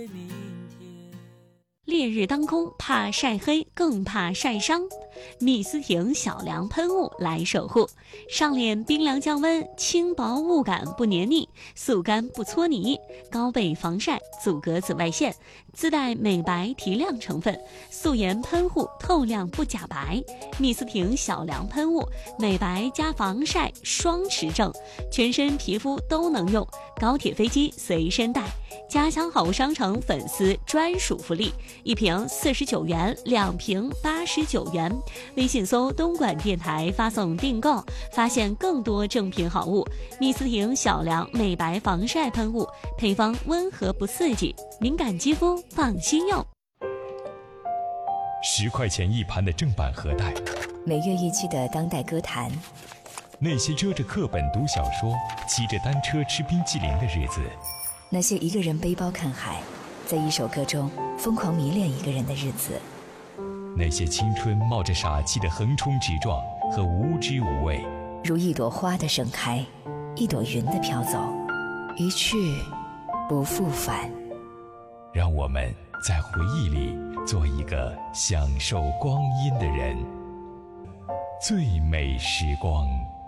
烈日当空，怕晒黑，更怕晒伤。蜜丝婷小凉喷雾来守护，上脸冰凉降温，轻薄雾感不黏腻，速干不搓泥，高倍防晒，阻隔紫外线，自带美白提亮成分，素颜喷护，透亮不假白。蜜丝婷小凉喷雾，美白加防晒双持正，全身皮肤都能用，高铁飞机随身带。家乡好物商城粉丝专属福利，1瓶49元，2瓶89元。微信搜东莞电台发送订购，发现更多正品好物。蜜丝婷小凉美白防晒喷雾，配方温和不刺激，敏感肌肤放心用。 10块钱一盘的正版盒带， 每月一期的当代歌坛， 那些遮着课本读小说，骑着单车吃冰淇淋的日子， 那些一个人背包看海，在一首歌中疯狂迷恋一个人的日子， 那些青春冒着傻气的横冲直撞和无知无畏， 如一朵花的盛开，一朵云的飘走，一去不复返。 让我们在回忆里做一个享受光阴的人。最美时光。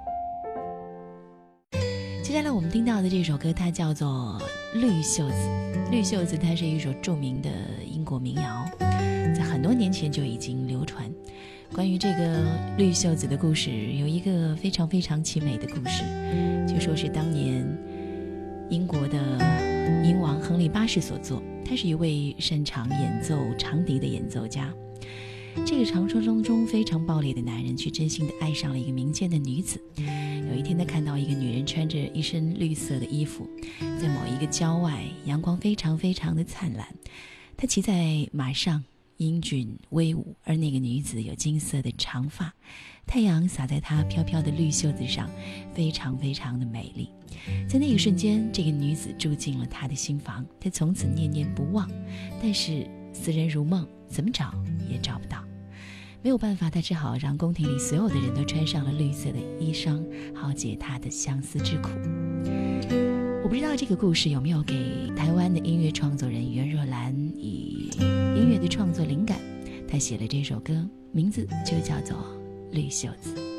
接下来我们听到的这首歌，它叫做《绿袖子》。绿袖子它是一首著名的英国民谣，在很多年前就已经流传。关于这个绿袖子的故事，有一个非常非常凄美的故事，据说是当年英国的英王亨利8世所作。他是一位擅长演奏长笛的演奏家。这个传说中非常暴烈的男人，却真心地爱上了一个民间的女子。有一天，他看到一个女人穿着一身绿色的衣服，在某一个郊外，阳光非常非常的灿烂。他骑在马上，英俊威武，而那个女子有金色的长发，太阳洒在她飘飘的绿袖子上，非常非常的美丽。在那一瞬间，这个女子住进了他的心房，他从此念念不忘。但是思人如梦，怎么找也找不到。没有办法，他只好让宫廷里所有的人都穿上了绿色的衣裳，好解他的相思之苦。我不知道这个故事有没有给台湾的音乐创作人袁若兰以音乐的创作灵感，他写了这首歌，名字就叫做《绿袖子》。